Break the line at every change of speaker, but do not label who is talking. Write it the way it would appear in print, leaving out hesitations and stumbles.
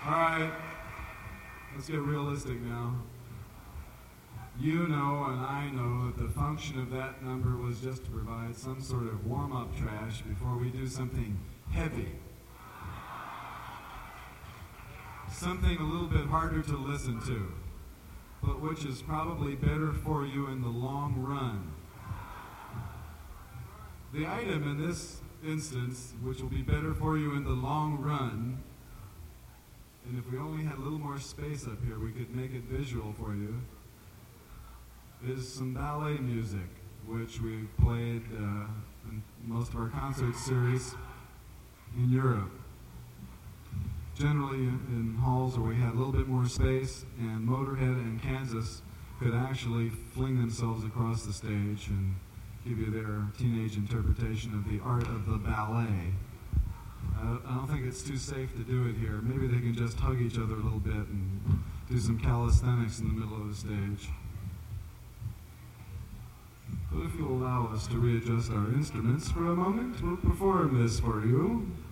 All right, let's get realistic now. You know and I know that the function of that number was just to provide some sort of warm-up trash before we do something heavy. Something a little bit harder to listen to, but which is probably better for you in the long run. The item in this instance, which will be better for you in the long run, and if we only had a little more space up here, we could make it visual for you, is some ballet music, which we've played in most of our concert series in Europe. Generally in halls where we had a little bit more space, and Motorhead and Kansas could actually fling themselves across the stage and give you their teenage interpretation of the art of the ballet. I don't think it's too safe to do it here. Maybe they can just hug each other a little bit and do some calisthenics in the middle of the stage. But if you'll allow us to readjust our instruments for a moment, we'll perform this for you.